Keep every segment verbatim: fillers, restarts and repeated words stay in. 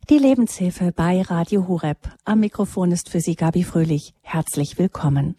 Die Lebenshilfe bei Radio Horeb. Am Mikrofon ist für Sie Gabi Fröhlich. Herzlich willkommen.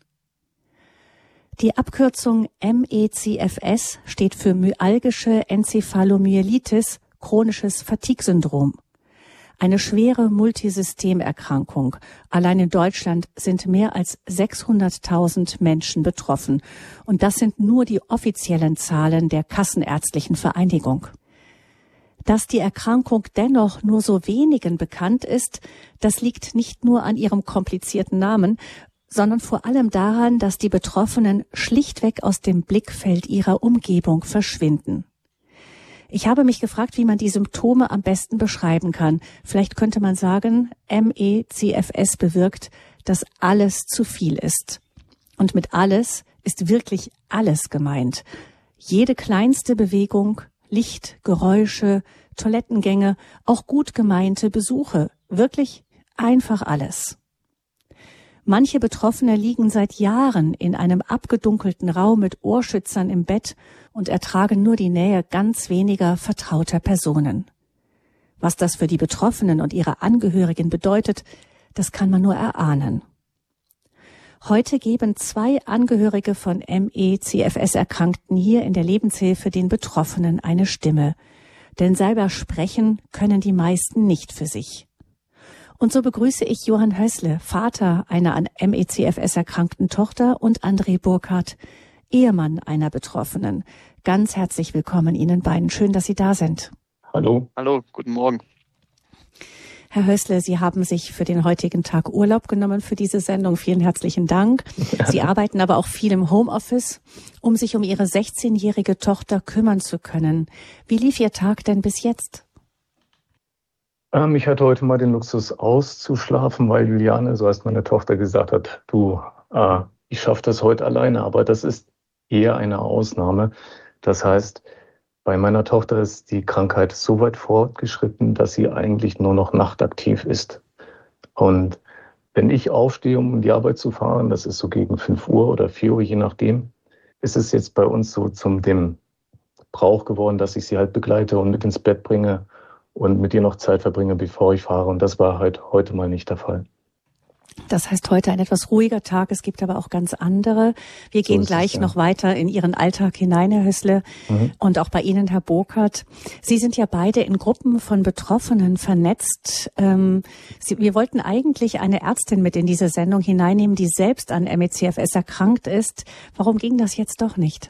Die Abkürzung M E C F S steht für myalgische Enzephalomyelitis, chronisches Fatigue-Syndrom. Eine schwere Multisystemerkrankung. Allein in Deutschland sind mehr als sechshunderttausend Menschen betroffen. Und das sind nur die offiziellen Zahlen der Kassenärztlichen Vereinigung. Dass die Erkrankung dennoch nur so wenigen bekannt ist, das liegt nicht nur an ihrem komplizierten Namen, sondern vor allem daran, dass die Betroffenen schlichtweg aus dem Blickfeld ihrer Umgebung verschwinden. Ich habe mich gefragt, wie man die Symptome am besten beschreiben kann. Vielleicht könnte man sagen, M E C F S bewirkt, dass alles zu viel ist. Und mit alles ist wirklich alles gemeint. Jede kleinste Bewegung, Licht, Geräusche, Toilettengänge, auch gut gemeinte Besuche. Wirklich einfach alles. Manche Betroffene liegen seit Jahren in einem abgedunkelten Raum mit Ohrschützern im Bett und ertragen nur die Nähe ganz weniger vertrauter Personen. Was das für die Betroffenen und ihre Angehörigen bedeutet, das kann man nur erahnen. Heute geben zwei Angehörige von M E C F S-Erkrankten hier in der Lebenshilfe den Betroffenen eine Stimme. Denn selber sprechen können die meisten nicht für sich. Und so begrüße ich Johann Hössle, Vater einer an M E C F S erkrankten Tochter, und André Burkhardt, Ehemann einer Betroffenen. Ganz herzlich willkommen Ihnen beiden. Schön, dass Sie da sind. Hallo. Hallo, guten Morgen. Herr Hössle, Sie haben sich für den heutigen Tag Urlaub genommen für diese Sendung. Vielen herzlichen Dank. Sie arbeiten aber auch viel im Homeoffice, um sich um Ihre sechzehnjährige Tochter kümmern zu können. Wie lief Ihr Tag denn bis jetzt? Ähm, ich hatte heute mal den Luxus auszuschlafen, weil Juliane, so heißt meine Tochter, gesagt hat, du, äh, ich schaffe das heute alleine, aber das ist eher eine Ausnahme. Das heißt, bei meiner Tochter ist die Krankheit so weit fortgeschritten, dass sie eigentlich nur noch nachtaktiv ist. Und wenn ich aufstehe, um in die Arbeit zu fahren, das ist so gegen fünf Uhr oder vier Uhr, je nachdem, ist es jetzt bei uns so zum dem Brauch geworden, dass ich sie halt begleite und mit ins Bett bringe und mit ihr noch Zeit verbringe, bevor ich fahre. Und das war halt heute mal nicht der Fall. Das heißt, heute ein etwas ruhiger Tag. Es gibt aber auch ganz andere. Wir so gehen gleich es, ja. noch weiter in Ihren Alltag hinein, Herr Hössle, mhm. und auch bei Ihnen, Herr Burkhardt. Sie sind ja beide in Gruppen von Betroffenen vernetzt. Ähm, Sie, wir wollten eigentlich eine Ärztin mit in diese Sendung hineinnehmen, die selbst an M E C F S erkrankt ist. Warum ging das jetzt doch nicht?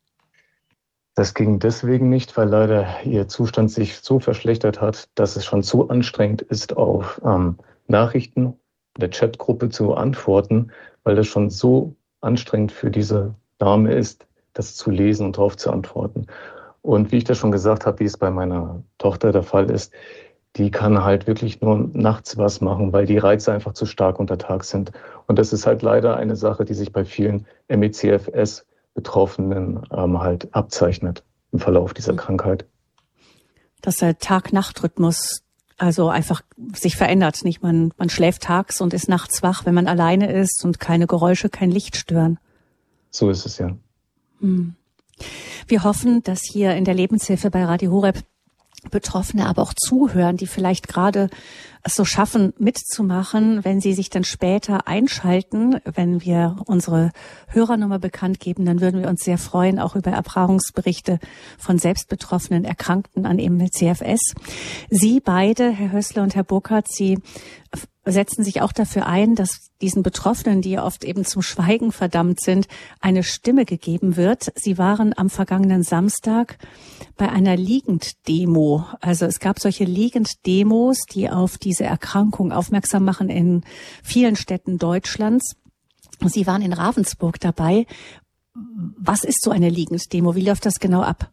Das ging deswegen nicht, weil leider ihr Zustand sich so verschlechtert hat, dass es schon zu anstrengend ist, auf ähm, Nachrichten der Chatgruppe zu antworten, weil das schon so anstrengend für diese Dame ist, das zu lesen und darauf zu antworten. Und wie ich das schon gesagt habe, wie es bei meiner Tochter der Fall ist, die kann halt wirklich nur nachts was machen, weil die Reize einfach zu stark untertags sind. Und das ist halt leider eine Sache, die sich bei vielen M E C F S-Betroffenen ähm, halt abzeichnet im Verlauf dieser Krankheit. Das ist Tag-Nacht-Rhythmus. Also einfach sich verändert, nicht? Man, man schläft tags und ist nachts wach, wenn man alleine ist und keine Geräusche, kein Licht stören. So ist es, ja. Hm. Wir hoffen, dass hier in der Lebenshilfe bei Radio Horeb Betroffene aber auch zuhören, die vielleicht gerade es so schaffen, mitzumachen, wenn sie sich dann später einschalten. Wenn wir unsere Hörernummer bekannt geben, dann würden wir uns sehr freuen, auch über Erfahrungsberichte von selbstbetroffenen Erkrankten an M E C F S. Sie beide, Herr Hössle und Herr Burkhardt, Sie setzen sich auch dafür ein, dass diesen Betroffenen, die ja oft eben zum Schweigen verdammt sind, eine Stimme gegeben wird. Sie waren am vergangenen Samstag bei einer Liegend-Demo. Also es gab solche Liegend-Demos, die auf diese Erkrankung aufmerksam machen in vielen Städten Deutschlands. Sie waren in Ravensburg dabei. Was ist so eine Liegend-Demo? Wie läuft das genau ab?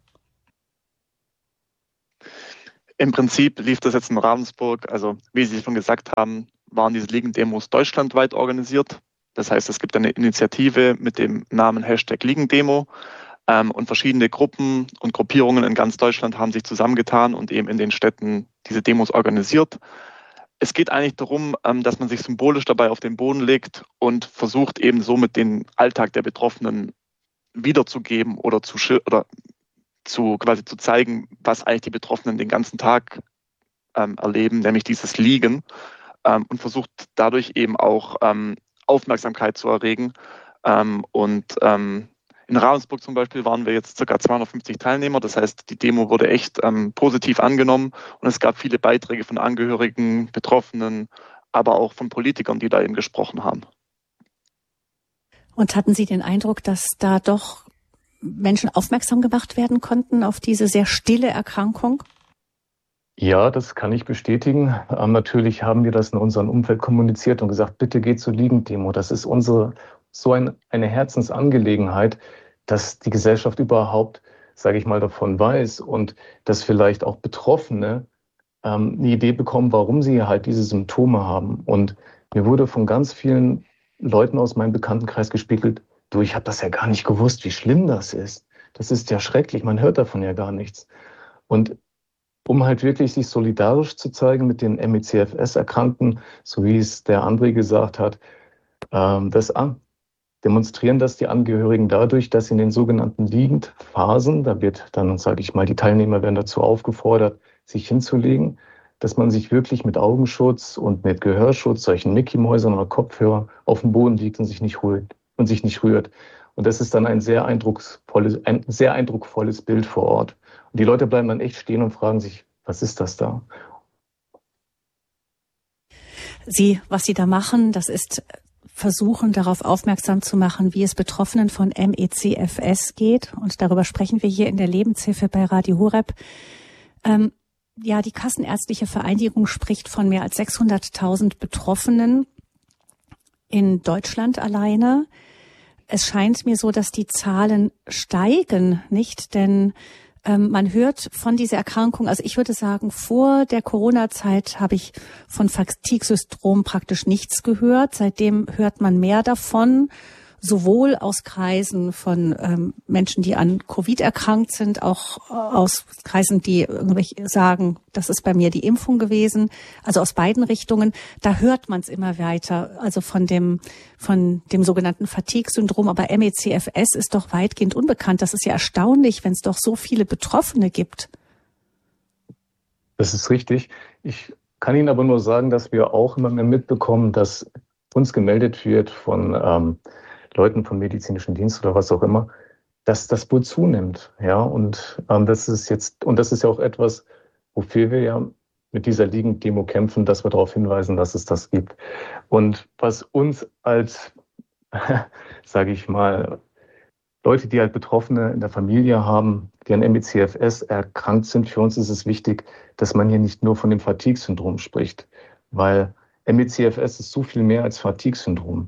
Im Prinzip lief das jetzt in Ravensburg, also wie Sie schon gesagt haben, waren diese Liegendemos deutschlandweit organisiert. Das heißt, es gibt eine Initiative mit dem Namen Hashtag Liegendemo ähm, und verschiedene Gruppen und Gruppierungen in ganz Deutschland haben sich zusammengetan und eben in den Städten diese Demos organisiert. Es geht eigentlich darum, ähm, dass man sich symbolisch dabei auf den Boden legt und versucht eben somit den Alltag der Betroffenen wiederzugeben oder zu oder zu quasi zu zeigen, was eigentlich die Betroffenen den ganzen Tag ähm, erleben, nämlich dieses Liegen, ähm, und versucht dadurch eben auch ähm, Aufmerksamkeit zu erregen. Ähm, und ähm, in Ravensburg zum Beispiel waren wir jetzt ca. zweihundertfünfzig Teilnehmer. Das heißt, die Demo wurde echt ähm, positiv angenommen und es gab viele Beiträge von Angehörigen, Betroffenen, aber auch von Politikern, die da eben gesprochen haben. Und hatten Sie den Eindruck, dass da doch Menschen aufmerksam gemacht werden konnten auf diese sehr stille Erkrankung? Ja, das kann ich bestätigen. Ähm, natürlich haben wir das in unserem Umfeld kommuniziert und gesagt, bitte geht zur Liegendemo. Das ist unsere so ein, eine Herzensangelegenheit, dass die Gesellschaft überhaupt, sage ich mal, davon weiß und dass vielleicht auch Betroffene ähm, eine Idee bekommen, warum sie halt diese Symptome haben. Und mir wurde von ganz vielen Leuten aus meinem Bekanntenkreis gespiegelt, du, ich habe das ja gar nicht gewusst, wie schlimm das ist. Das ist ja schrecklich, man hört davon ja gar nichts. Und um halt wirklich sich solidarisch zu zeigen mit den M E C F S-Erkrankten, so wie es der André gesagt hat, ähm, das an, demonstrieren das die Angehörigen dadurch, dass sie in den sogenannten Liegendphasen, da wird dann, sage ich mal, die Teilnehmer werden dazu aufgefordert, sich hinzulegen, dass man sich wirklich mit Augenschutz und mit Gehörschutz, solchen Mickey-Mäusern oder Kopfhörer auf dem Boden liegt und sich nicht rührt. Und sich nicht rührt. Und das ist dann ein sehr eindrucksvolles, ein sehr eindrucksvolles Bild vor Ort. Und die Leute bleiben dann echt stehen und fragen sich, was ist das da? Sie, was Sie da machen, das ist versuchen, darauf aufmerksam zu machen, wie es Betroffenen von M E C F S geht. Und darüber sprechen wir hier in der Lebenshilfe bei Radio Horeb. Ähm, ja, die Kassenärztliche Vereinigung spricht von mehr als sechshunderttausend Betroffenen in Deutschland alleine. Es scheint mir so, dass die Zahlen steigen, nicht? Denn ähm, man hört von dieser Erkrankung, also ich würde sagen, vor der Corona-Zeit habe ich von Fatigue-Syndrom praktisch nichts gehört. Seitdem hört man mehr davon, sowohl aus Kreisen von ähm, Menschen, die an Covid erkrankt sind, auch aus Kreisen, die irgendwelche sagen, das ist bei mir die Impfung gewesen. Also aus beiden Richtungen. Da hört man es immer weiter. Also von dem von dem sogenannten Fatigue-Syndrom. Aber M E C F S ist doch weitgehend unbekannt. Das ist ja erstaunlich, wenn es doch so viele Betroffene gibt. Das ist richtig. Ich kann Ihnen aber nur sagen, dass wir auch immer mehr mitbekommen, dass uns gemeldet wird von ähm, Leuten vom medizinischen Dienst oder was auch immer, dass das wohl zunimmt. Ja, und ähm, das ist jetzt, und das ist ja auch etwas, wofür wir ja mit dieser Liegendemo kämpfen, dass wir darauf hinweisen, dass es das gibt. Und was uns als, sage ich mal, Leute, die halt Betroffene in der Familie haben, die an M E C F S erkrankt sind, für uns ist es wichtig, dass man hier nicht nur von dem Fatigue-Syndrom spricht, weil M E C F S ist so viel mehr als Fatigue-Syndrom.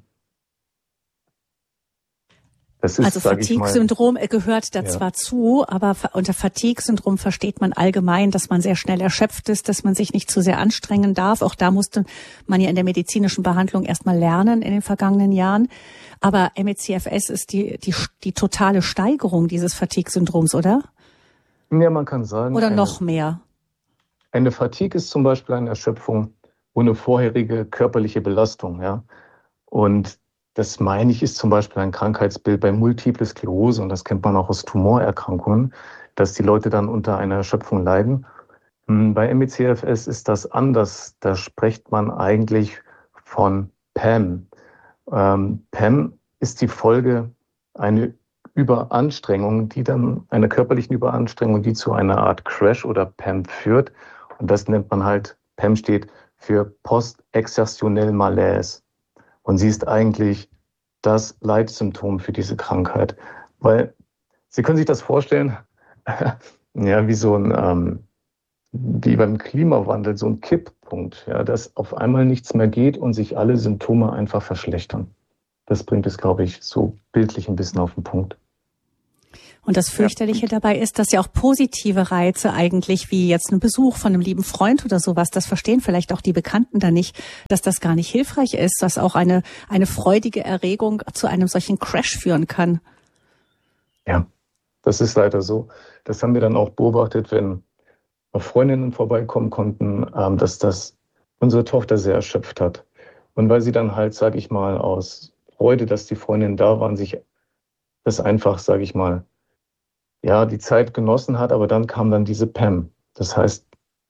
Das ist, also Fatigue-Syndrom gehört da ja zwar zu, aber unter Fatigue-Syndrom versteht man allgemein, dass man sehr schnell erschöpft ist, dass man sich nicht zu sehr anstrengen darf. Auch da musste man ja in der medizinischen Behandlung erstmal lernen in den vergangenen Jahren. Aber M E C F S ist die, die, die totale Steigerung dieses Fatigue-Syndroms, oder? Ja, man kann sagen. Oder eine, noch mehr? Eine Fatigue ist zum Beispiel eine Erschöpfung ohne vorherige körperliche Belastung, ja. Und das, meine ich, ist zum Beispiel ein Krankheitsbild bei Multiple Sklerose, und das kennt man auch aus Tumorerkrankungen, dass die Leute dann unter einer Erschöpfung leiden. Bei M E C F S ist das anders. Da spricht man eigentlich von P E M. Ähm, P E M ist die Folge einer Überanstrengung, die dann einer körperlichen Überanstrengung, die zu einer Art Crash oder P E M führt. Und das nennt man halt, P E M steht für Post-Exertionell Malaise. Und sie ist eigentlich das Leitsymptom für diese Krankheit. Weil Sie können sich das vorstellen, ja, wie so ein, ähm, wie beim Klimawandel, so ein Kipppunkt, ja, dass auf einmal nichts mehr geht und sich alle Symptome einfach verschlechtern. Das bringt es, glaube ich, so bildlich ein bisschen auf den Punkt. Und das Fürchterliche ja. dabei ist, dass ja auch positive Reize eigentlich, wie jetzt ein Besuch von einem lieben Freund oder sowas, das verstehen vielleicht auch die Bekannten da nicht, dass das gar nicht hilfreich ist, dass auch eine, eine freudige Erregung zu einem solchen Crash führen kann. Ja, das ist leider so. Das haben wir dann auch beobachtet, wenn Freundinnen vorbeikommen konnten, dass das unsere Tochter sehr erschöpft hat. Und weil sie dann halt, sage ich mal, aus Freude, dass die Freundinnen da waren, sich das einfach, sage ich mal, ja, die Zeit genossen hat, aber dann kam dann diese P E M. Das heißt,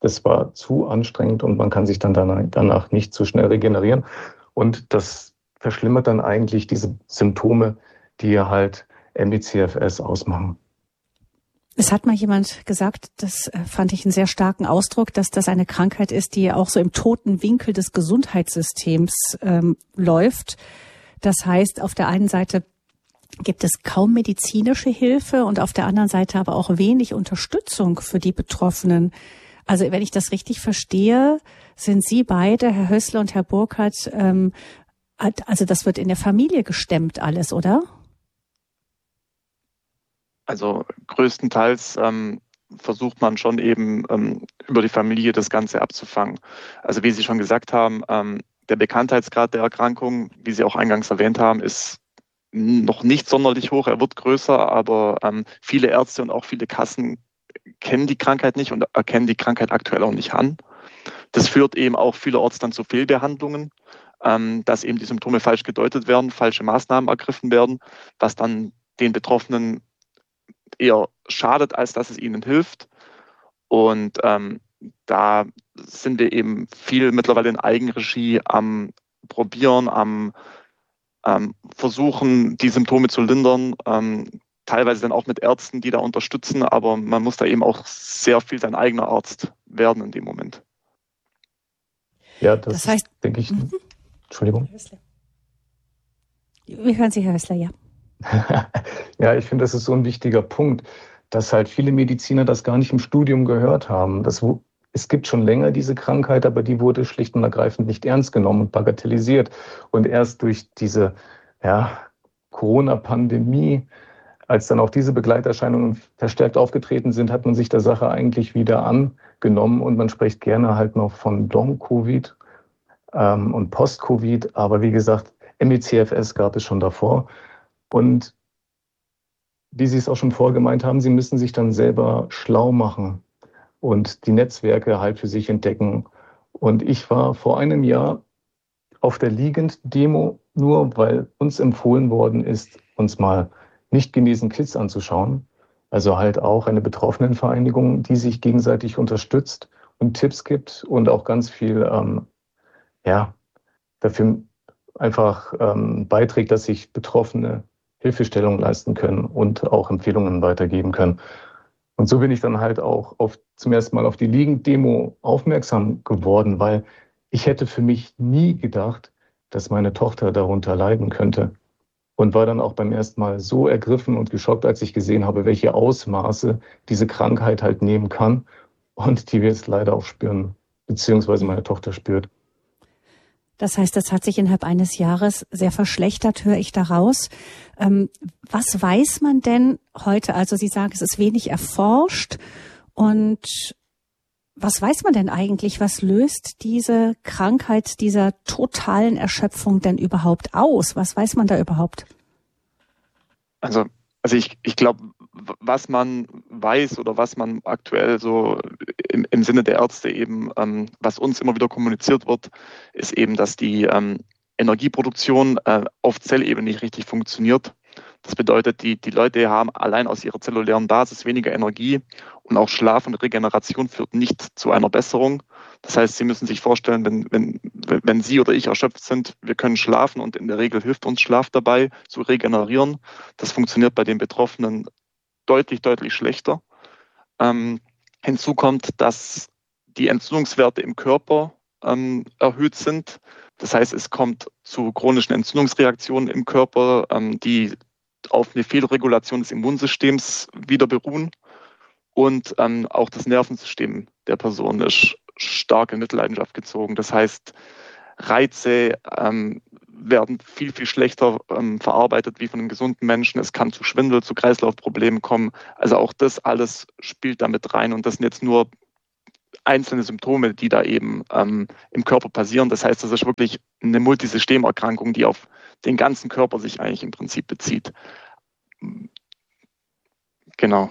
das war zu anstrengend und man kann sich dann danach nicht so schnell regenerieren. Und das verschlimmert dann eigentlich diese Symptome, die halt M E C F S ausmachen. Es hat mal jemand gesagt, das fand ich einen sehr starken Ausdruck, dass das eine Krankheit ist, die auch so im toten Winkel des Gesundheitssystems ähm, läuft. Das heißt, auf der einen Seite gibt es kaum medizinische Hilfe und auf der anderen Seite aber auch wenig Unterstützung für die Betroffenen. Also wenn ich das richtig verstehe, sind Sie beide, Herr Hössler und Herr Burkhardt, ähm, also das wird in der Familie gestemmt alles, oder? Also größtenteils ähm, versucht man schon eben ähm, über die Familie das Ganze abzufangen. Also wie Sie schon gesagt haben, ähm, der Bekanntheitsgrad der Erkrankung, wie Sie auch eingangs erwähnt haben, ist noch nicht sonderlich hoch. Er wird größer, aber ähm, viele Ärzte und auch viele Kassen kennen die Krankheit nicht und erkennen die Krankheit aktuell auch nicht an. Das führt eben auch vielerorts dann zu Fehlbehandlungen, ähm, dass eben die Symptome falsch gedeutet werden, falsche Maßnahmen ergriffen werden, was dann den Betroffenen eher schadet, als dass es ihnen hilft. Und ähm, da sind wir eben viel mittlerweile in Eigenregie am Probieren, am ähm, Versuchen, die Symptome zu lindern. Ähm, teilweise dann auch mit Ärzten, die da unterstützen, aber man muss da eben auch sehr viel sein eigener Arzt werden in dem Moment. Ja, das, das heißt, denke ich. Mhm. Entschuldigung. Wir hören Sie, Herr Hössler, ja. Ja, ich finde, das ist so ein wichtiger Punkt, dass halt viele Mediziner das gar nicht im Studium gehört haben. Das, es gibt schon länger diese Krankheit, aber die wurde schlicht und ergreifend nicht ernst genommen und bagatellisiert. Und erst durch diese ja, Corona-Pandemie, als dann auch diese Begleiterscheinungen verstärkt aufgetreten sind, hat man sich der Sache eigentlich wieder angenommen. Und man spricht gerne halt noch von Long-Covid ähm, und Post-Covid. Aber wie gesagt, M E C F S gab es schon davor. Und wie Sie es auch schon vorgemeint haben, Sie müssen sich dann selber schlau machen und die Netzwerke halt für sich entdecken. Und ich war vor einem Jahr auf der Liegend-Demo, nur weil uns empfohlen worden ist, uns mal nicht genesen Kids anzuschauen. Also halt auch eine Betroffenenvereinigung, die sich gegenseitig unterstützt und Tipps gibt und auch ganz viel ähm, ja, dafür einfach ähm, beiträgt, dass sich Betroffene Hilfestellung leisten können und auch Empfehlungen weitergeben können. Und so bin ich dann halt auch auf, zum ersten Mal auf die Liegend-Demo aufmerksam geworden, weil ich hätte für mich nie gedacht, dass meine Tochter darunter leiden könnte. Und war dann auch beim ersten Mal so ergriffen und geschockt, als ich gesehen habe, welche Ausmaße diese Krankheit halt nehmen kann und die wir jetzt leider auch spüren, beziehungsweise meine Tochter spürt. Das heißt, das hat sich innerhalb eines Jahres sehr verschlechtert, höre ich daraus. Ähm, was weiß man denn heute? Also Sie sagen, es ist wenig erforscht. Und was weiß man denn eigentlich? Was löst diese Krankheit dieser totalen Erschöpfung denn überhaupt aus? Was weiß man da überhaupt? Also, also ich, ich glaube, was man weiß oder was man aktuell so im, im Sinne der Ärzte eben, ähm, was uns immer wieder kommuniziert wird, ist eben, dass die ähm, Energieproduktion äh, auf Zellebene nicht richtig funktioniert. Das bedeutet, die, die Leute haben allein aus ihrer zellulären Basis weniger Energie und auch Schlaf und Regeneration führt nicht zu einer Besserung. Das heißt, Sie müssen sich vorstellen, wenn, wenn, wenn Sie oder ich erschöpft sind, wir können schlafen und in der Regel hilft uns Schlaf dabei, zu regenerieren. Das funktioniert bei den Betroffenen deutlich, deutlich schlechter. Ähm, hinzu kommt, dass die Entzündungswerte im Körper ähm, erhöht sind. Das heißt, es kommt zu chronischen Entzündungsreaktionen im Körper, ähm, die auf eine Fehlregulation des Immunsystems wieder beruhen. Und ähm, auch das Nervensystem der Person ist stark in Mitleidenschaft gezogen. Das heißt, Reize ähm, werden viel, viel schlechter ähm, verarbeitet wie von einem gesunden Menschen. Es kann zu Schwindel, zu Kreislaufproblemen kommen. Also auch das alles spielt da mit rein. Und das sind jetzt nur einzelne Symptome, die da eben ähm, im Körper passieren. Das heißt, das ist wirklich eine Multisystemerkrankung, die auf den ganzen Körper sich eigentlich im Prinzip bezieht. Genau.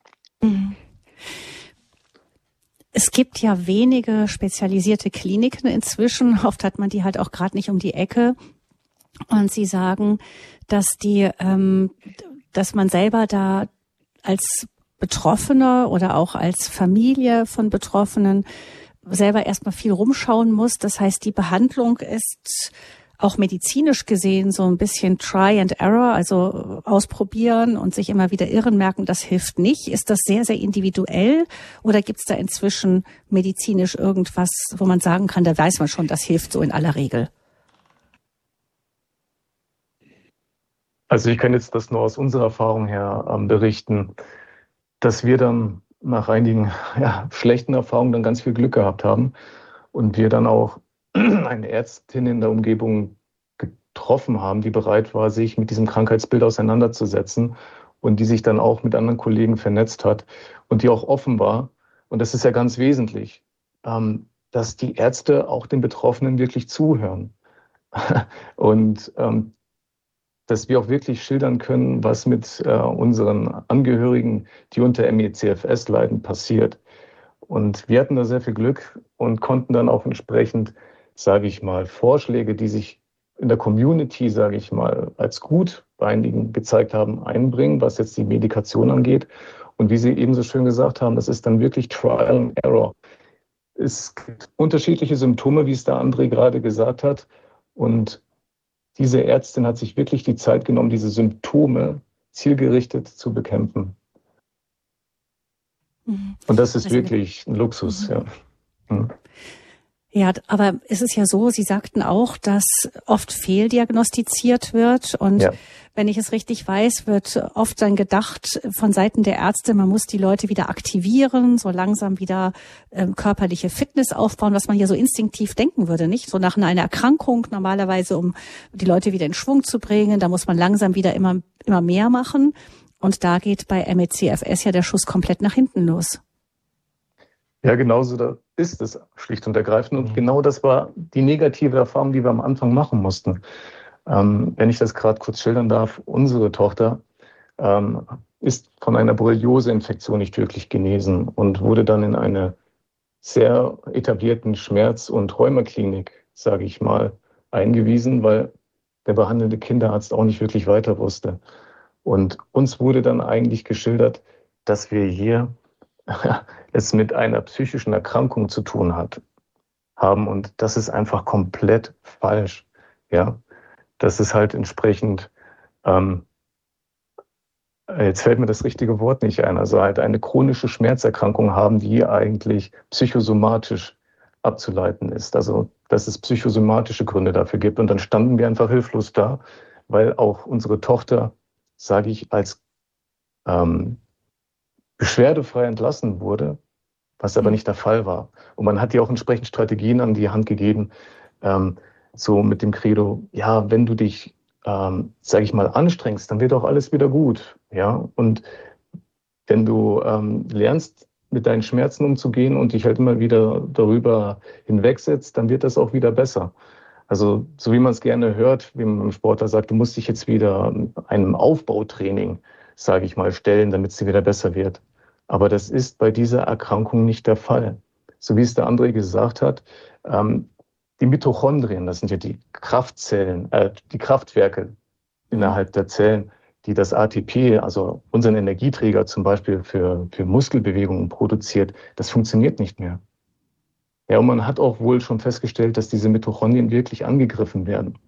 Es gibt ja wenige spezialisierte Kliniken inzwischen. Oft hat man die halt auch gerade nicht um die Ecke. Und Sie sagen, dass die, ähm, dass man selber da als Betroffener oder auch als Familie von Betroffenen selber erstmal viel rumschauen muss. Das heißt, die Behandlung ist auch medizinisch gesehen so ein bisschen Try and Error, also ausprobieren und sich immer wieder irren, merken, das hilft nicht. Ist das sehr, sehr individuell oder gibt es da inzwischen medizinisch irgendwas, wo man sagen kann, da weiß man schon, das hilft so in aller Regel? Also ich kann jetzt das nur aus unserer Erfahrung her ähm, berichten, dass wir dann nach einigen ja, schlechten Erfahrungen dann ganz viel Glück gehabt haben und wir dann auch eine Ärztin in der Umgebung getroffen haben, die bereit war, sich mit diesem Krankheitsbild auseinanderzusetzen und die sich dann auch mit anderen Kollegen vernetzt hat und die auch offen war. Und das ist ja ganz wesentlich, dass die Ärzte auch den Betroffenen wirklich zuhören und dass wir auch wirklich schildern können, was mit unseren Angehörigen, die unter M E C F S leiden, passiert. Und wir hatten da sehr viel Glück und konnten dann auch entsprechend, sage ich mal, Vorschläge, die sich in der Community, sage ich mal, als gut bei einigen gezeigt haben, einbringen, was jetzt die Medikation angeht. Und wie Sie eben so schön gesagt haben, das ist dann wirklich Trial and Error. Es gibt unterschiedliche Symptome, wie es der André gerade gesagt hat. Und diese Ärztin hat sich wirklich die Zeit genommen, diese Symptome zielgerichtet zu bekämpfen. Mhm. Und das ist also wirklich ein Luxus, mhm. ja. Mhm. Ja, aber es ist ja so, Sie sagten auch, dass oft fehldiagnostiziert wird und ja. Wenn ich es richtig weiß, wird oft dann gedacht von Seiten der Ärzte, man muss die Leute wieder aktivieren, so langsam wieder ähm, körperliche Fitness aufbauen, was man ja so instinktiv denken würde, nicht? So nach einer Erkrankung normalerweise, um die Leute wieder in Schwung zu bringen, da muss man langsam wieder immer immer mehr machen und da geht bei M E C F S ja der Schuss komplett nach hinten los. Ja, genauso da ist es schlicht und ergreifend. Und genau das war die negative Erfahrung, die wir am Anfang machen mussten. Ähm, wenn ich das gerade kurz schildern darf, unsere Tochter ähm, ist von einer Borreliose-Infektion nicht wirklich genesen und wurde dann in eine sehr etablierten Schmerz- und Rheumaklinik, sage ich mal, eingewiesen, weil der behandelnde Kinderarzt auch nicht wirklich weiter wusste. Und uns wurde dann eigentlich geschildert, dass wir hier es mit einer psychischen Erkrankung zu tun hat, haben. Und das ist einfach komplett falsch. Ja, das ist halt entsprechend, ähm, jetzt fällt mir das richtige Wort nicht ein, also halt eine chronische Schmerzerkrankung haben, die eigentlich psychosomatisch abzuleiten ist. Also, dass es psychosomatische Gründe dafür gibt. Und dann standen wir einfach hilflos da, weil auch unsere Tochter, sage ich, als ähm, beschwerdefrei entlassen wurde, was aber nicht der Fall war. Und man hat ihr auch entsprechend Strategien an die Hand gegeben, ähm, so mit dem Credo, ja, wenn du dich, ähm, sage ich mal, anstrengst, dann wird auch alles wieder gut. Ja, und wenn du ähm, lernst, mit deinen Schmerzen umzugehen und dich halt immer wieder darüber hinwegsetzt, dann wird das auch wieder besser. Also so wie man es gerne hört, wie man im Sportler sagt, du musst dich jetzt wieder einem Aufbautraining, sage ich mal, stellen, damit es dir wieder besser wird. Aber das ist bei dieser Erkrankung nicht der Fall. So wie es der André gesagt hat, ähm, die Mitochondrien, das sind ja die Kraftzellen, äh, die Kraftwerke innerhalb der Zellen, die das A T P, also unseren Energieträger zum Beispiel für, für Muskelbewegungen produziert, das funktioniert nicht mehr. Ja, und man hat auch wohl schon festgestellt, dass diese Mitochondrien wirklich angegriffen werden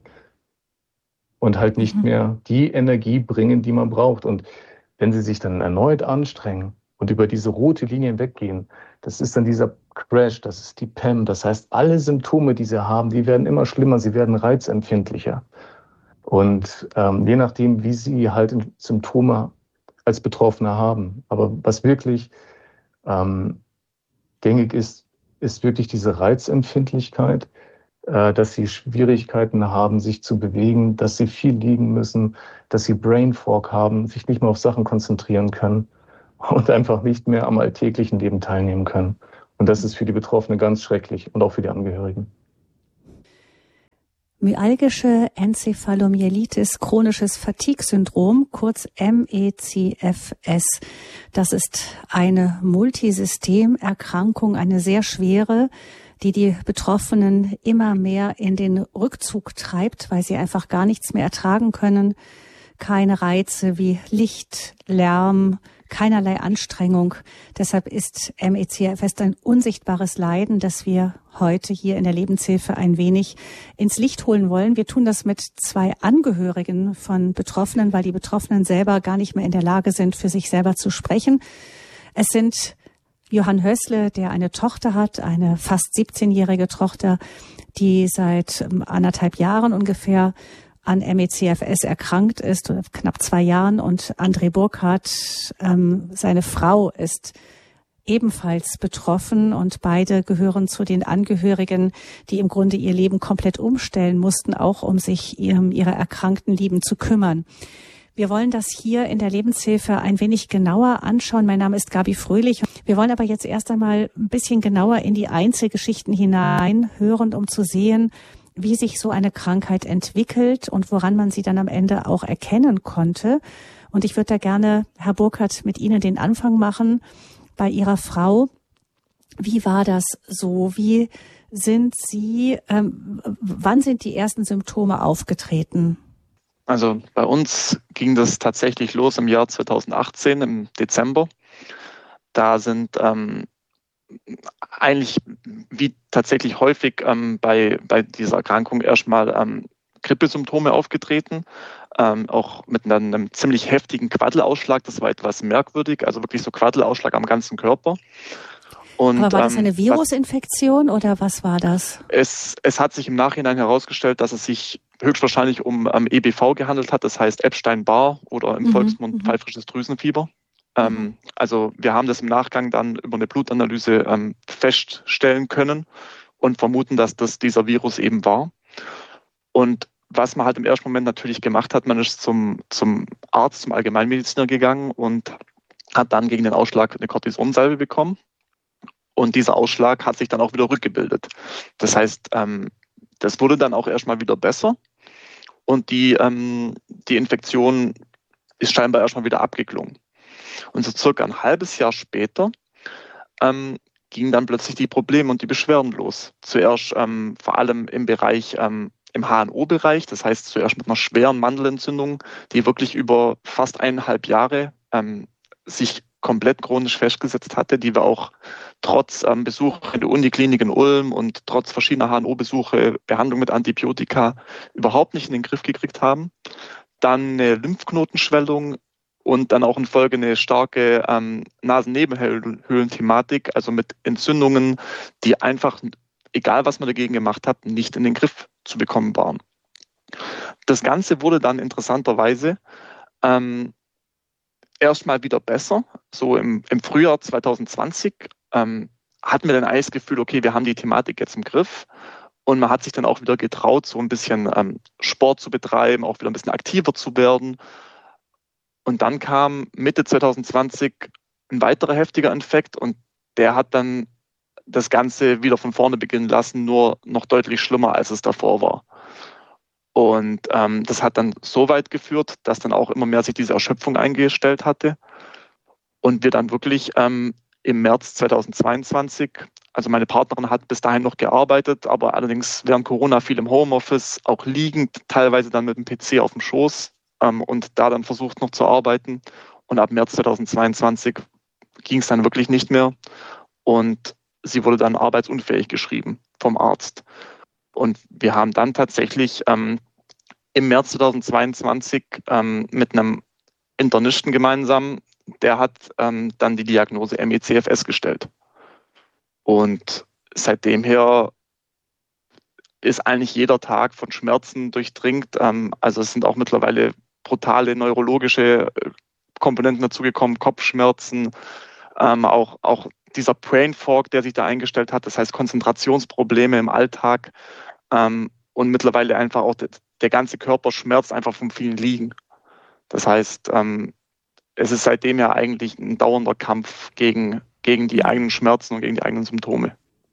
und halt nicht mhm. mehr die Energie bringen, die man braucht. Und wenn sie sich dann erneut anstrengen und über diese rote Linie weggehen, das ist dann dieser Crash, das ist die P E M. Das heißt, alle Symptome, die sie haben, die werden immer schlimmer, sie werden reizempfindlicher. Und ähm, je nachdem, wie sie halt Symptome als Betroffene haben. Aber was wirklich ähm, gängig ist, ist wirklich diese Reizempfindlichkeit, äh, dass sie Schwierigkeiten haben, sich zu bewegen, dass sie viel liegen müssen, dass sie Brain Fog haben, sich nicht mehr auf Sachen konzentrieren können und einfach nicht mehr am alltäglichen Leben teilnehmen können. Und das ist für die Betroffenen ganz schrecklich und auch für die Angehörigen. Myalgische Enzephalomyelitis, chronisches Fatigue-Syndrom, kurz M E C F S. Das ist eine Multisystemerkrankung, eine sehr schwere, die die Betroffenen immer mehr in den Rückzug treibt, weil sie einfach gar nichts mehr ertragen können. keine Reize wie Licht, Lärm, keinerlei Anstrengung. Deshalb ist M E C F S ein unsichtbares Leiden, das wir heute hier in der Lebenshilfe ein wenig ins Licht holen wollen. Wir tun das mit zwei Angehörigen von Betroffenen, weil die Betroffenen selber gar nicht mehr in der Lage sind, für sich selber zu sprechen. Es sind Johann Hößle, der eine Tochter hat, eine fast siebzehnjährige Tochter, die seit anderthalb Jahren ungefähr an M E C F S erkrankt ist, oder knapp zwei Jahren. Und André Burkhardt, ähm, seine Frau, ist ebenfalls betroffen. Und beide gehören zu den Angehörigen, die im Grunde ihr Leben komplett umstellen mussten, auch um sich ihrem, ihrer erkrankten Lieben zu kümmern. Wir wollen das hier in der Lebenshilfe ein wenig genauer anschauen. Mein Name ist Gabi Fröhlich. Wir wollen aber jetzt erst einmal ein bisschen genauer in die Einzelgeschichten hineinhören, um zu sehen, wie sich so eine Krankheit entwickelt und woran man sie dann am Ende auch erkennen konnte. Und ich würde da gerne, Herr Burkhardt, mit Ihnen den Anfang machen bei Ihrer Frau. Wie war das so? Wie sind Sie, ähm, wann sind die ersten Symptome aufgetreten? Also bei uns ging das tatsächlich los im Jahr zweitausendachtzehn, im Dezember. Da sind ähm, eigentlich wie tatsächlich häufig ähm, bei, bei dieser Erkrankung erstmal ähm, Grippesymptome aufgetreten, ähm, auch mit einem, einem ziemlich heftigen Quaddelausschlag. Das war etwas merkwürdig, also wirklich so Quaddelausschlag am ganzen Körper. Und, Aber war das eine ähm, Virusinfektion was, oder was war das? Es, es hat sich im Nachhinein herausgestellt, dass es sich höchstwahrscheinlich um ähm, E B V gehandelt hat, das heißt Epstein-Barr oder im mhm, Volksmund pfeifrisches Drüsenfieber. Ähm, also wir haben das im Nachgang dann über eine Blutanalyse ähm, feststellen können und vermuten, dass das dieser Virus eben war. Und was man halt im ersten Moment natürlich gemacht hat, man ist zum, zum Arzt, zum Allgemeinmediziner gegangen und hat dann gegen den Ausschlag eine Cortisonsalbe bekommen. Und dieser Ausschlag hat sich dann auch wieder rückgebildet. Das heißt, ähm, das wurde dann auch erstmal wieder besser und die, ähm, die Infektion ist scheinbar erstmal wieder abgeklungen. Und so circa ein halbes Jahr später ähm, gingen dann plötzlich die Probleme und die Beschwerden los. Zuerst ähm, vor allem im Bereich, ähm, im H N O-Bereich, das heißt zuerst mit einer schweren Mandelentzündung, die wirklich über fast eineinhalb Jahre ähm, sich komplett chronisch festgesetzt hatte, die wir auch trotz ähm, Besuch in der Uniklinik in Ulm und trotz verschiedener H N O-Besuche, Behandlung mit Antibiotika überhaupt nicht in den Griff gekriegt haben. Dann eine Lymphknotenschwellung und dann auch in Folge eine starke ähm, Nasennebenhöhlen-Thematik, also mit Entzündungen, die einfach, egal was man dagegen gemacht hat, nicht in den Griff zu bekommen waren. Das Ganze wurde dann interessanterweise ähm, erstmal wieder besser. So im, im Frühjahr zweitausendzwanzig ähm, hatten wir dann eigentlich das Gefühl, okay, wir haben die Thematik jetzt im Griff. Und man hat sich dann auch wieder getraut, so ein bisschen ähm, Sport zu betreiben, auch wieder ein bisschen aktiver zu werden. Und dann kam Mitte zweitausendzwanzig ein weiterer heftiger Infekt und der hat dann das Ganze wieder von vorne beginnen lassen, nur noch deutlich schlimmer, als es davor war. Und ähm, das hat dann so weit geführt, dass dann auch immer mehr sich diese Erschöpfung eingestellt hatte. Und wir dann wirklich ähm, im März zweitausendzweiundzwanzig, also meine Partnerin hat bis dahin noch gearbeitet, aber allerdings während Corona viel im Homeoffice, auch liegend, teilweise dann mit dem P C auf dem Schoß ähm, und da dann versucht noch zu arbeiten. Und ab März zweitausendzweiundzwanzig ging es dann wirklich nicht mehr. Und sie wurde dann arbeitsunfähig geschrieben vom Arzt. Und wir haben dann tatsächlich ähm, im März zweitausendzweiundzwanzig ähm, mit einem Internisten gemeinsam, der hat ähm, dann die Diagnose M E C F S gestellt. Und seitdem her ist eigentlich jeder Tag von Schmerzen durchdringt. Ähm, also es sind auch mittlerweile brutale neurologische Komponenten dazugekommen, Kopfschmerzen, ähm, auch, auch dieser Brain Fog, der sich da eingestellt hat, das heißt Konzentrationsprobleme im Alltag ähm, und mittlerweile einfach auch der, der ganze Körper schmerzt einfach vom vielen Liegen. Das heißt, ähm, es ist seitdem ja eigentlich ein dauernder Kampf gegen, gegen die eigenen Schmerzen und gegen die eigenen Symptome.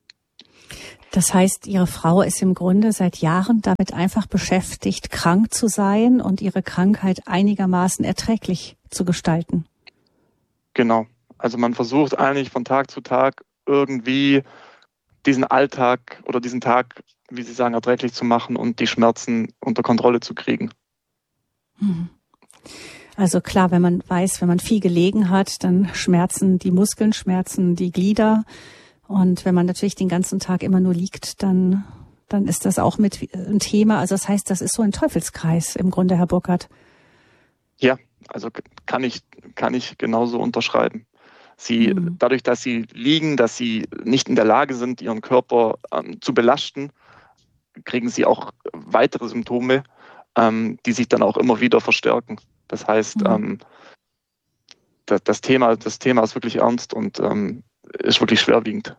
Das heißt, Ihre Frau ist im Grunde seit Jahren damit einfach beschäftigt, krank zu sein und ihre Krankheit einigermaßen erträglich zu gestalten. Genau. Also man versucht eigentlich von Tag zu Tag irgendwie diesen Alltag oder diesen Tag, wie Sie sagen, erträglich zu machen und die Schmerzen unter Kontrolle zu kriegen. Hm. Also klar, wenn man weiß, wenn man viel gelegen hat, dann schmerzen die Muskeln, schmerzen die Glieder. Und wenn man natürlich den ganzen Tag immer nur liegt, dann, dann ist das auch mit ein Thema. Also das heißt, das ist so ein Teufelskreis im Grunde, Herr Burkhardt. Ja, also kann ich, kann ich genauso unterschreiben. Sie, mhm. dadurch, dass sie liegen, dass sie nicht in der Lage sind, ihren Körper ähm, zu belasten, kriegen sie auch weitere Symptome, ähm, die sich dann auch immer wieder verstärken. Das heißt, mhm. ähm, das, das Thema, das Thema ist wirklich ernst und ähm, ist wirklich schwerwiegend.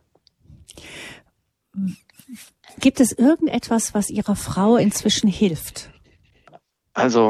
Gibt es irgendetwas, was Ihrer Frau inzwischen hilft? Also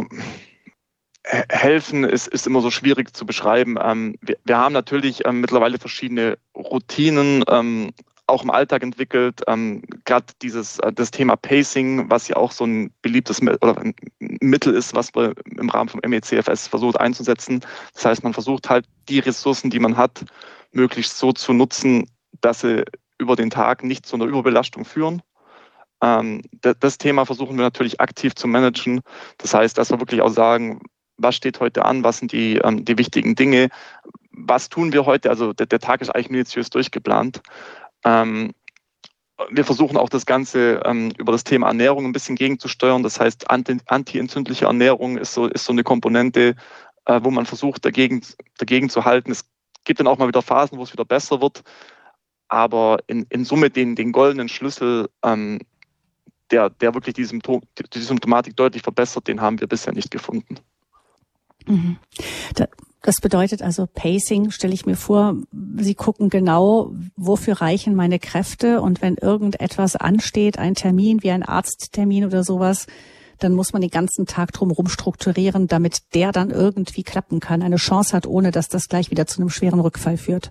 helfen ist, ist immer so schwierig zu beschreiben. Ähm, wir, wir haben natürlich ähm, mittlerweile verschiedene Routinen ähm, auch im Alltag entwickelt. Ähm, Gerade dieses äh, das Thema Pacing, was ja auch so ein beliebtes oder ein Mittel ist, was man im Rahmen vom M E C F S versucht einzusetzen. Das heißt, man versucht halt die Ressourcen, die man hat, möglichst so zu nutzen, dass sie über den Tag nicht zu einer Überbelastung führen. Ähm, das, das Thema versuchen wir natürlich aktiv zu managen. Das heißt, dass wir wirklich auch sagen, was steht heute an, was sind die, ähm, die wichtigen Dinge, was tun wir heute, also der, der Tag ist eigentlich minutiös durchgeplant. Ähm, wir versuchen auch das Ganze ähm, über das Thema Ernährung ein bisschen gegenzusteuern, das heißt anti, anti-entzündliche Ernährung ist so, ist so eine Komponente, äh, wo man versucht dagegen, dagegen zu halten. Es gibt dann auch mal wieder Phasen, wo es wieder besser wird, aber in, in Summe den, den goldenen Schlüssel, ähm, der, der wirklich die, Symptom, die Symptomatik deutlich verbessert, den haben wir bisher nicht gefunden. Mhm. Das bedeutet also Pacing, stelle ich mir vor, Sie gucken genau, wofür reichen meine Kräfte und wenn irgendetwas ansteht, ein Termin wie ein Arzttermin oder sowas, dann muss man den ganzen Tag drumherum strukturieren, damit der dann irgendwie klappen kann, eine Chance hat, ohne dass das gleich wieder zu einem schweren Rückfall führt.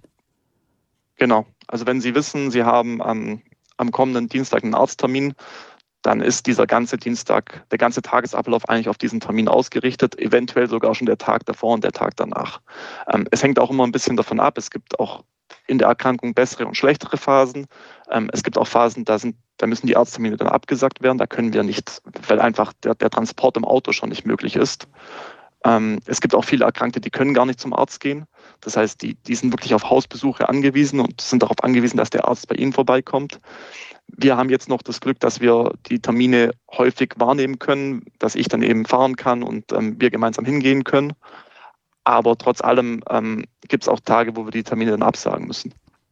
Genau, also wenn Sie wissen, Sie haben am, am kommenden Dienstag einen Arzttermin, dann ist dieser ganze Dienstag, der ganze Tagesablauf eigentlich auf diesen Termin ausgerichtet, eventuell sogar schon der Tag davor und der Tag danach. Ähm, es hängt auch immer ein bisschen davon ab, es gibt auch in der Erkrankung bessere und schlechtere Phasen. Ähm, es gibt auch Phasen, da, sind, da müssen die Arzttermine dann abgesagt werden, da können wir nicht, weil einfach der, der Transport im Auto schon nicht möglich ist. Ähm, es gibt auch viele Erkrankte, die können gar nicht zum Arzt gehen. Das heißt, die, die sind wirklich auf Hausbesuche angewiesen und sind darauf angewiesen, dass der Arzt bei ihnen vorbeikommt. Wir haben jetzt noch das Glück, dass wir die Termine häufig wahrnehmen können, dass ich dann eben fahren kann und ähm, wir gemeinsam hingehen können. Aber trotz allem ähm, gibt es auch Tage, wo wir die Termine dann absagen müssen.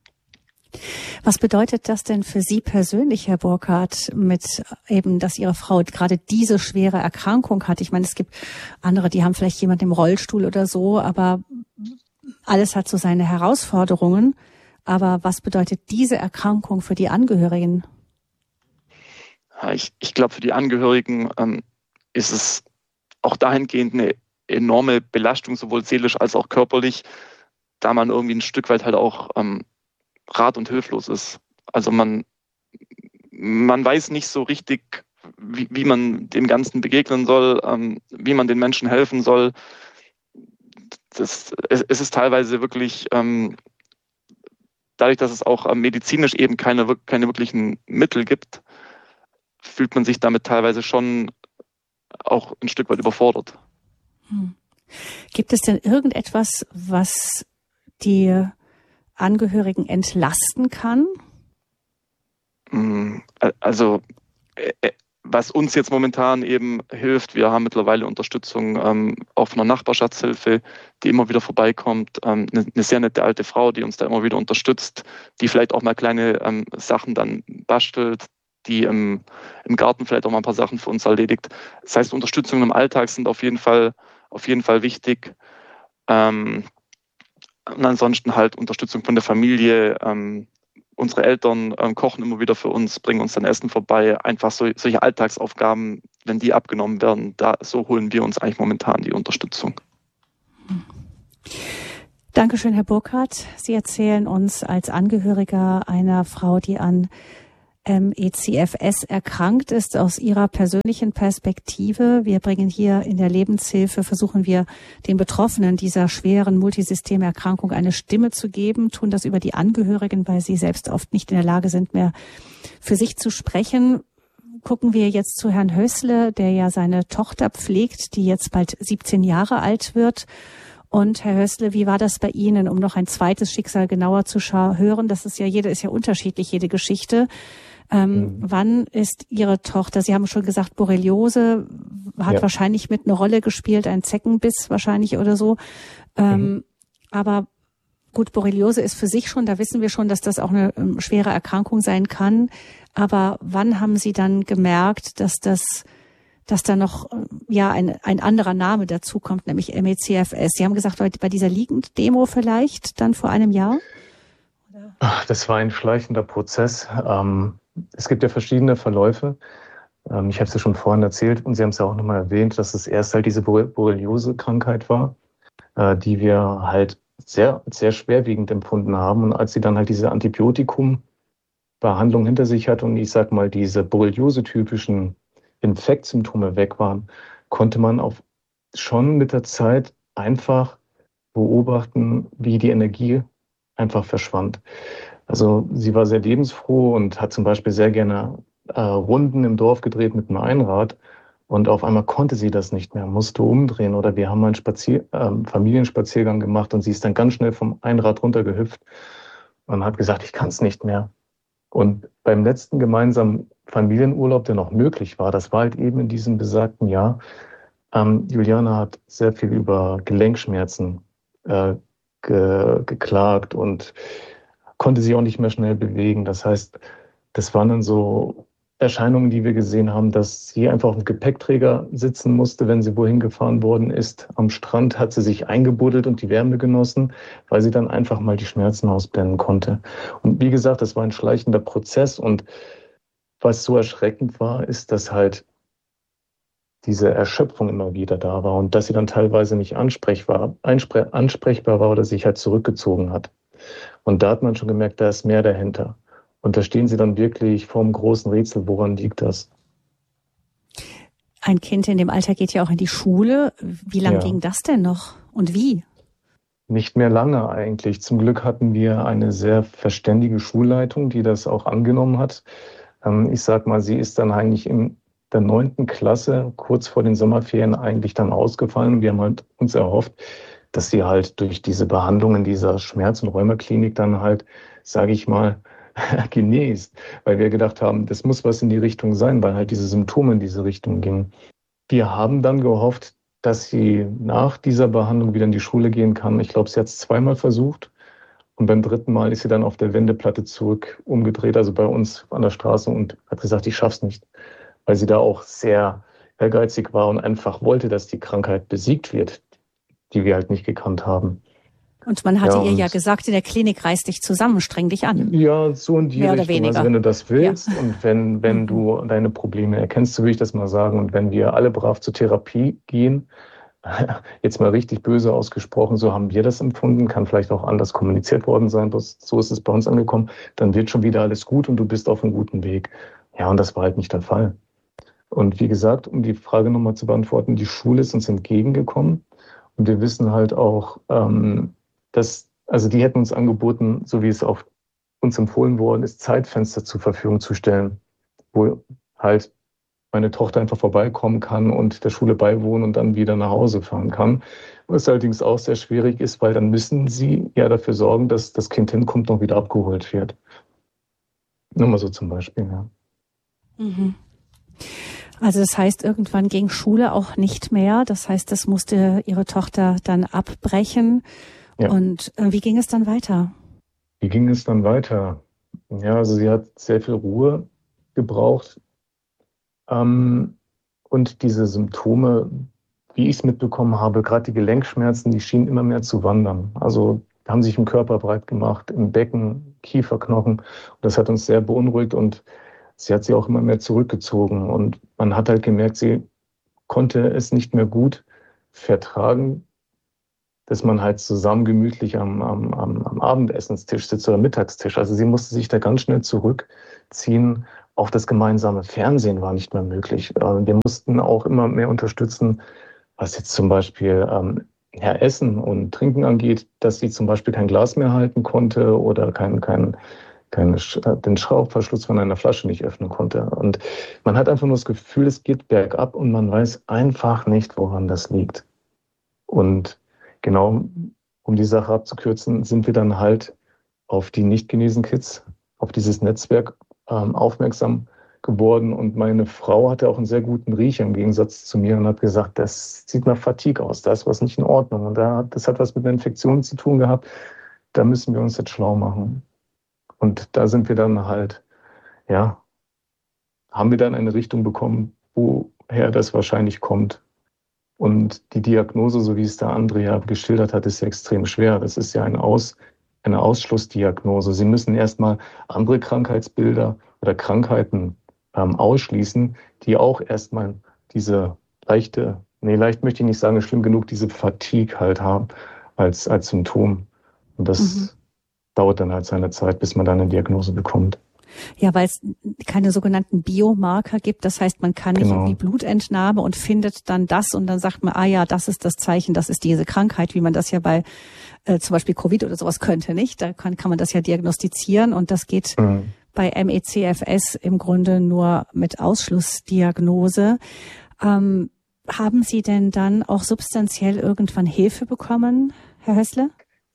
Was bedeutet das denn für Sie persönlich, Herr Burkhardt, mit eben, dass Ihre Frau gerade diese schwere Erkrankung hat? Ich meine, es gibt andere, die haben vielleicht jemanden im Rollstuhl oder so, aber alles hat so seine Herausforderungen. Aber was bedeutet diese Erkrankung für die Angehörigen? Ich, ich glaube, für die Angehörigen ähm, ist es auch dahingehend eine enorme Belastung, sowohl seelisch als auch körperlich, da man irgendwie ein Stück weit halt auch ähm, rat- und hilflos ist. Also man, man weiß nicht so richtig, wie, wie man dem Ganzen begegnen soll, ähm, wie man den Menschen helfen soll. Das, es, es ist teilweise wirklich... Ähm, Dadurch, dass es auch medizinisch eben keine, keine wirklichen Mittel gibt, fühlt man sich damit teilweise schon auch ein Stück weit überfordert. Hm. Gibt es denn irgendetwas, was die Angehörigen entlasten kann? Also was uns jetzt momentan eben hilft, wir haben mittlerweile Unterstützung ähm, auch von einer Nachbarschaftshilfe, die immer wieder vorbeikommt. Ähm, eine, eine sehr nette alte Frau, die uns da immer wieder unterstützt, die vielleicht auch mal kleine ähm, Sachen dann bastelt, die im, im Garten vielleicht auch mal ein paar Sachen für uns erledigt. Das heißt, Unterstützung im Alltag sind auf jeden Fall, auf jeden Fall wichtig. Ähm, und ansonsten halt Unterstützung von der Familie. Ähm, Unsere Eltern ähm, kochen immer wieder für uns, bringen uns dann Essen vorbei. Einfach so, solche Alltagsaufgaben, wenn die abgenommen werden, da so holen wir uns eigentlich momentan die Unterstützung. Dankeschön, Herr Burkhardt. Sie erzählen uns als Angehöriger einer Frau, die an M E C F S erkrankt ist, aus Ihrer persönlichen Perspektive. Wir bringen hier in der Lebenshilfe, versuchen wir den Betroffenen dieser schweren Multisystemerkrankung eine Stimme zu geben, tun das über die Angehörigen, weil sie selbst oft nicht in der Lage sind, mehr für sich zu sprechen. gucken wir jetzt zu Herrn Hößle, der ja seine Tochter pflegt, die jetzt bald siebzehn Jahre alt wird. Und Herr Hößle, wie war das bei Ihnen, um noch ein zweites Schicksal genauer zu scha- hören? Das ist ja, jede ist ja unterschiedlich, jede Geschichte. Ähm, mhm. Wann ist Ihre Tochter, Sie haben schon gesagt, Borreliose hat ja. wahrscheinlich mit eine Rolle gespielt, ein Zeckenbiss wahrscheinlich oder so. Ähm, mhm. Aber gut, Borreliose ist für sich schon, da wissen wir schon, dass das auch eine ähm, schwere Erkrankung sein kann. Aber wann haben Sie dann gemerkt, dass das, dass da noch ja ein, ein anderer Name dazu kommt, nämlich M E C F S? Sie haben gesagt, bei, bei dieser Liegend-Demo vielleicht dann vor einem Jahr? Ach, das war ein schleichender Prozess. Ähm, es gibt ja verschiedene Verläufe. Ähm, ich habe es ja schon vorhin erzählt und Sie haben es ja auch nochmal erwähnt, dass es erst halt diese Borreliose-Krankheit war, äh, die wir halt sehr, sehr schwerwiegend empfunden haben. Und als sie dann halt diese Antibiotikum-Behandlung hinter sich hat und ich sag mal diese Borreliose-typischen Infektsymptome weg waren, konnte man auch schon mit der Zeit einfach beobachten, wie die Energie einfach verschwand. Also sie war sehr lebensfroh und hat zum Beispiel sehr gerne äh, Runden im Dorf gedreht mit einem Einrad. Und auf einmal konnte sie das nicht mehr, musste umdrehen. Oder wir haben mal einen Spazier äh, Familienspaziergang gemacht und sie ist dann ganz schnell vom Einrad runtergehüpft und hat gesagt, ich kann es nicht mehr. Und beim letzten gemeinsamen Familienurlaub, der noch möglich war, das war halt eben in diesem besagten Jahr, ähm, Juliane hat sehr viel über Gelenkschmerzen äh, ge geklagt und konnte sich auch nicht mehr schnell bewegen. Das heißt, das waren dann so Erscheinungen, die wir gesehen haben, dass sie einfach auf dem Gepäckträger sitzen musste, wenn sie wohin gefahren worden ist. Am Strand hat sie sich eingebuddelt und die Wärme genossen, weil sie dann einfach mal die Schmerzen ausblenden konnte. Und wie gesagt, das war ein schleichender Prozess. Und was so erschreckend war, ist, dass halt diese Erschöpfung immer wieder da war und dass sie dann teilweise nicht ansprechbar, ansprechbar war oder sich halt zurückgezogen hat. Und da hat man schon gemerkt, da ist mehr dahinter. Und da stehen sie dann wirklich vor einem großen Rätsel, woran liegt das? Ein Kind in dem Alter geht ja auch in die Schule. Wie lange ja. ging das denn noch und wie? Nicht mehr lange eigentlich. Zum Glück hatten wir eine sehr verständige Schulleitung, die das auch angenommen hat. Ich sag mal, sie ist dann eigentlich in der neunten Klasse, kurz vor den Sommerferien, eigentlich dann ausgefallen. Wir haben halt uns erhofft, dass sie halt durch diese Behandlung in dieser Schmerz- und Rheumaklinik dann halt, sage ich mal, genäst, weil wir gedacht haben, das muss was in die Richtung sein, weil halt diese Symptome in diese Richtung gingen. Wir haben dann gehofft, dass sie nach dieser Behandlung wieder in die Schule gehen kann. Ich glaube, sie hat es zweimal versucht und beim dritten Mal ist sie dann auf der Wendeplatte zurück umgedreht, also bei uns an der Straße und hat gesagt, ich schaff's nicht, weil sie da auch sehr ehrgeizig war und einfach wollte, dass die Krankheit besiegt wird, die wir halt nicht gekannt haben. Und man hatte ja, ihr ja gesagt, in der Klinik reiß dich zusammen, streng dich an. Ja, so in die Mehr Richtung. Oder weniger. Also wenn du das willst ja. und wenn, wenn mhm. du deine Probleme erkennst, so würde ich das mal sagen. Und wenn wir alle brav zur Therapie gehen, jetzt mal richtig böse ausgesprochen, so haben wir das empfunden, kann vielleicht auch anders kommuniziert worden sein, so ist es bei uns angekommen, dann wird schon wieder alles gut und du bist auf einem guten Weg. Ja, und das war halt nicht der Fall. Und wie gesagt, um die Frage nochmal zu beantworten, die Schule ist uns entgegengekommen und wir wissen halt auch, ähm, dass, also die hätten uns angeboten, so wie es auch uns empfohlen worden ist, Zeitfenster zur Verfügung zu stellen, wo halt meine Tochter einfach vorbeikommen kann und der Schule beiwohnen und dann wieder nach Hause fahren kann. Was allerdings auch sehr schwierig ist, weil dann müssen sie ja dafür sorgen, dass das Kind hinkommt und wieder abgeholt wird. Nur mal so zum Beispiel, ja. Mhm. Also das heißt, irgendwann ging Schule auch nicht mehr. Das heißt, das musste Ihre Tochter dann abbrechen. Ja. Und äh, wie ging es dann weiter? Wie ging es dann weiter? Ja, also sie hat sehr viel Ruhe gebraucht. Ähm, und diese Symptome, wie ich es mitbekommen habe, gerade die Gelenkschmerzen, die schienen immer mehr zu wandern. Also haben sich im Körper breit gemacht, im Becken, Kieferknochen. Und das hat uns sehr beunruhigt und sie hat sich auch immer mehr zurückgezogen. Und man hat halt gemerkt, sie konnte es nicht mehr gut vertragen, dass man halt zusammen gemütlich am, am, am Abendessenstisch sitzt oder Mittagstisch. Also sie musste sich da ganz schnell zurückziehen. Auch das gemeinsame Fernsehen war nicht mehr möglich. Wir mussten auch immer mehr unterstützen, was jetzt zum Beispiel ähm, ja, Essen und Trinken angeht, dass sie zum Beispiel kein Glas mehr halten konnte oder kein, kein, keine, den Schraubverschluss von einer Flasche nicht öffnen konnte. Und man hat einfach nur das Gefühl, es geht bergab und man weiß einfach nicht, woran das liegt. Und genau, um die Sache abzukürzen, sind wir dann halt auf die Nicht-Genesen-Kids, auf dieses Netzwerk ähm, aufmerksam geworden. Und meine Frau hatte auch einen sehr guten Riecher im Gegensatz zu mir und hat gesagt, das sieht nach Fatigue aus, da ist was nicht in Ordnung. Und da, das hat was mit einer Infektion zu tun gehabt, da müssen wir uns jetzt schlau machen. Und da sind wir dann halt, ja, haben wir dann eine Richtung bekommen, woher das wahrscheinlich kommt. Und die Diagnose, so wie es der Andrea geschildert hat, ist ja extrem schwer. Das ist ja eine, Aus, eine Ausschlussdiagnose. Sie müssen erstmal andere Krankheitsbilder oder Krankheiten ähm, ausschließen, die auch erstmal diese leichte, nee, leicht möchte ich nicht sagen, ist schlimm genug, diese Fatigue halt haben als, als Symptom. Und das mhm. dauert dann halt seine Zeit, bis man dann eine Diagnose bekommt. Ja, weil es keine sogenannten Biomarker gibt. Das heißt, man kann nicht Genau. in die Blutentnahme und findet dann das und dann sagt man, ah ja, das ist das Zeichen, das ist diese Krankheit, wie man das ja bei äh, zum Beispiel Covid oder sowas könnte, nicht? Da kann, kann man das ja diagnostizieren und das geht mhm. bei M E C F S im Grunde nur mit Ausschlussdiagnose. Ähm, haben Sie denn dann auch substanziell irgendwann Hilfe bekommen, Herr Hössle?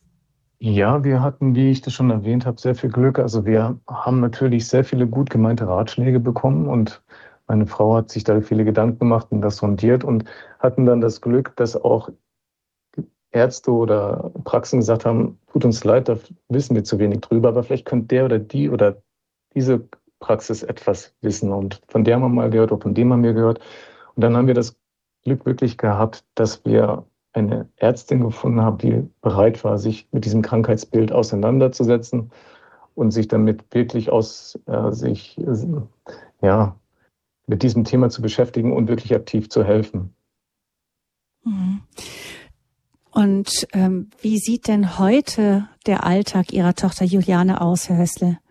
Ja, wir hatten, wie ich das schon erwähnt habe, sehr viel Glück. Also wir haben natürlich sehr viele gut gemeinte Ratschläge bekommen und meine Frau hat sich da viele Gedanken gemacht und das sondiert und hatten dann das Glück, dass auch Ärzte oder Praxen gesagt haben, tut uns leid, da wissen wir zu wenig drüber, aber vielleicht könnte der oder die oder diese Praxis etwas wissen und von der haben wir mal gehört oder von dem haben wir gehört. Und dann haben wir das Glück wirklich gehabt, dass wir eine Ärztin gefunden habe, die bereit war, sich mit diesem Krankheitsbild auseinanderzusetzen und sich damit wirklich aus äh, sich äh, ja mit diesem Thema zu beschäftigen und wirklich aktiv zu helfen. Und ähm, wie sieht denn heute der Alltag Ihrer Tochter Juliane aus, Herr Hössle?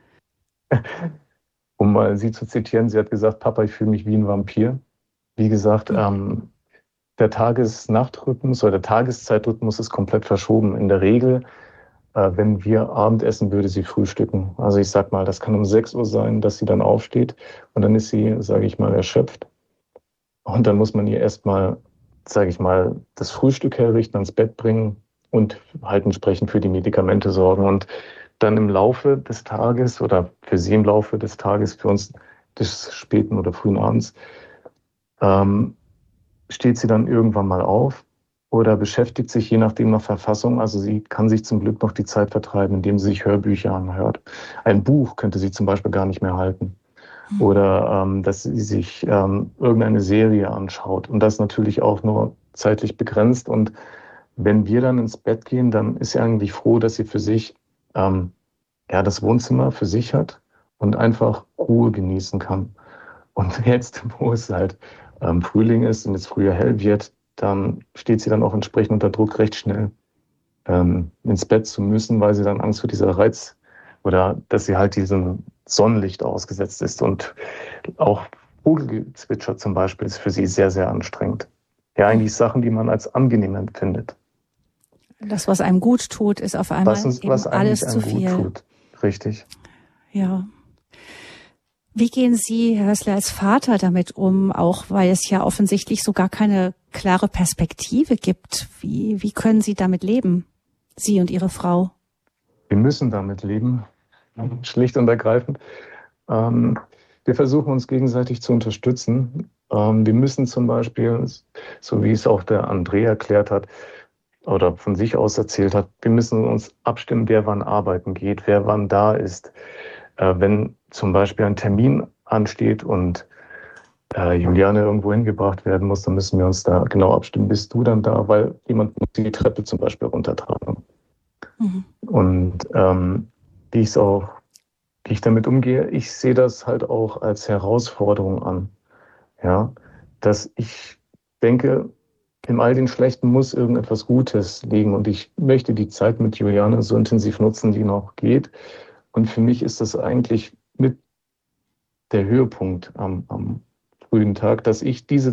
Um mal sie zu zitieren, sie hat gesagt, Papa, ich fühle mich wie ein Vampir. Wie gesagt, mhm. ähm, der Tages-Nacht-Rhythmus oder der Tageszeitrhythmus ist komplett verschoben. In der Regel, äh, wenn wir Abendessen, würde sie frühstücken. Also ich sag mal, das kann um sechs Uhr sein, dass sie dann aufsteht und dann ist sie, sage ich mal, erschöpft. Und dann muss man ihr erstmal, sage ich mal, das Frühstück herrichten, ans Bett bringen und halt entsprechend für die Medikamente sorgen. Und dann im Laufe des Tages oder für sie im Laufe des Tages, für uns des späten oder frühen Abends, ähm, steht sie dann irgendwann mal auf oder beschäftigt sich je nachdem nach Verfassung. Also sie kann sich zum Glück noch die Zeit vertreiben, indem sie sich Hörbücher anhört. Ein Buch könnte sie zum Beispiel gar nicht mehr halten. Mhm. Oder ähm, dass sie sich ähm, irgendeine Serie anschaut. Und das natürlich auch nur zeitlich begrenzt. Und wenn wir dann ins Bett gehen, dann ist sie eigentlich froh, dass sie für sich ähm, ja, das Wohnzimmer für sich hat und einfach Ruhe genießen kann. Und jetzt, wo es halt ähm, Frühling ist und es früher hell wird, dann steht sie dann auch entsprechend unter Druck, recht schnell ähm, ins Bett zu müssen, weil sie dann Angst vor dieser Reiz oder dass sie halt diesem Sonnenlicht ausgesetzt ist. Und auch Vogelgezwitscher zum Beispiel ist für sie sehr, sehr anstrengend. Ja, eigentlich Sachen, die man als angenehm empfindet. Das, was einem gut tut, ist auf einmal was uns, eben was alles einem zu viel. Gut tut. Richtig. Ja. Wie gehen Sie, Herr Hössle, als Vater damit um, auch weil es ja offensichtlich so gar keine klare Perspektive gibt? Wie, wie können Sie damit leben, Sie und Ihre Frau? Wir müssen damit leben, schlicht und ergreifend. Ähm, wir versuchen uns gegenseitig zu unterstützen. Ähm, wir müssen zum Beispiel, so wie es auch der André erklärt hat oder von sich aus erzählt hat, wir müssen uns abstimmen, wer wann arbeiten geht, wer wann da ist. Äh, wenn zum Beispiel ein Termin ansteht und äh, Juliane irgendwo hingebracht werden muss, dann müssen wir uns da genau abstimmen. Bist du dann da, weil jemand muss die Treppe zum Beispiel runtertragen. Mhm. Und ähm, wie ich es auch, wie ich damit umgehe, ich sehe das halt auch als Herausforderung an. Ja, dass ich denke, in all den Schlechten muss irgendetwas Gutes liegen und ich möchte die Zeit mit Juliane so intensiv nutzen, die noch geht. Und für mich ist das eigentlich mit der Höhepunkt am, am frühen Tag, dass ich diese